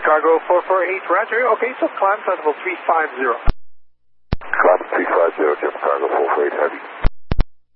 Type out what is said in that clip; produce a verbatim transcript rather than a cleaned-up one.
Cargo four four eight, roger. Okay, so climb level three five zero. Climb three five zero, Jeff Cargo four four eight, heavy.